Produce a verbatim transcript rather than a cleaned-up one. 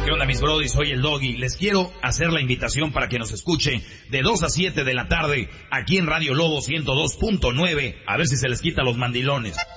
¿Qué onda, mis brodis? Soy el Doggy. Les quiero hacer la invitación para que nos escuchen de dos a siete de la tarde aquí en Radio Lobo ciento dos punto nueve. A ver si se les quita los mandilones.